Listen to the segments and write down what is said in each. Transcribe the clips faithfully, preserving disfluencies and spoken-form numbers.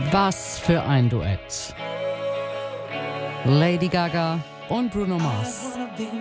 Was für ein Duett. Lady Gaga und Bruno Mars.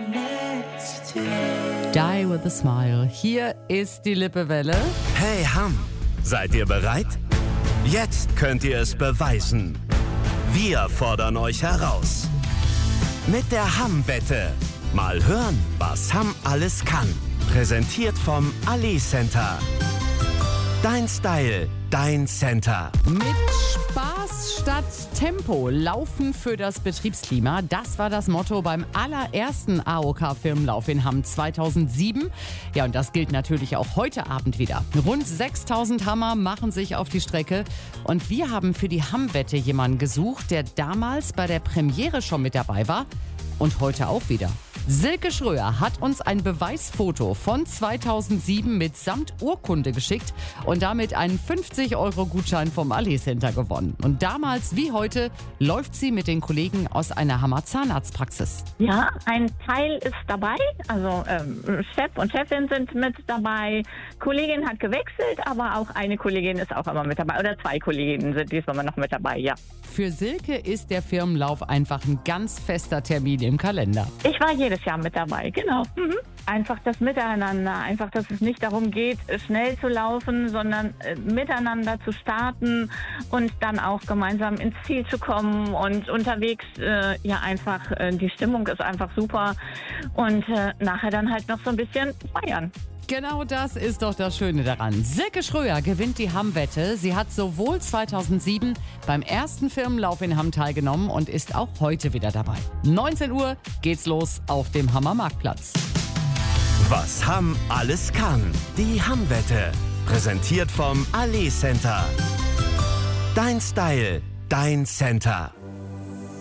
Die with a Smile. Hier ist die Lippewelle. Hey Hamm, seid ihr bereit? Jetzt könnt ihr es beweisen. Wir fordern euch heraus. Mit der Hamm-Wette. Mal hören, was Hamm alles kann. Präsentiert vom Ali Center. Dein Style, dein Center. Mit Spaß statt Tempo. Laufen für das Betriebsklima. Das war das Motto beim allerersten A O K-Firmenlauf in Hamm zweitausendsieben. Ja, und das gilt natürlich auch heute Abend wieder. Rund sechstausend Hammer machen sich auf die Strecke. Und wir haben für die Hamm-Wette jemanden gesucht, der damals bei der Premiere schon mit dabei war und heute auch wieder. Silke Schröer hat uns ein Beweisfoto von zweitausendsieben mitsamt Urkunde geschickt und damit einen fünfzig Euro Gutschein vom Ali Center gewonnen. Und damals wie heute läuft sie mit den Kollegen aus einer Hammer Zahnarztpraxis. Ja, ein Teil ist dabei, also ähm, Chef und Chefin sind mit dabei. Kollegin hat gewechselt, aber auch eine Kollegin ist auch immer mit dabei. Oder zwei Kolleginnen sind diesmal noch mit dabei, ja. Für Silke ist der Firmenlauf einfach ein ganz fester Termin im Kalender. Ich war jedes Jahr mit dabei, genau. Mhm. Einfach das Miteinander, einfach, dass es nicht darum geht, schnell zu laufen, sondern äh, miteinander zu starten und dann auch gemeinsam ins Ziel zu kommen und unterwegs, äh, ja einfach, äh, die Stimmung ist einfach super und äh, nachher dann halt noch so ein bisschen feiern. Genau das ist doch das Schöne daran. Silke Schröer gewinnt die Hamm-Wette. Sie hat sowohl zweitausendsieben beim ersten Firmenlauf in Hamm teilgenommen und ist auch heute wieder dabei. neunzehn Uhr geht's los auf dem Hammer Marktplatz. Was Hamm alles kann. Die Hamm-Wette. Präsentiert vom Ali Center. Dein Style, dein Center.